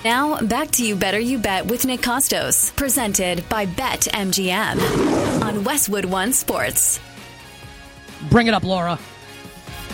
Now, back to You Better You Bet with Nick Costos, presented by BetMGM on Westwood One Sports. Bring it up, Laura.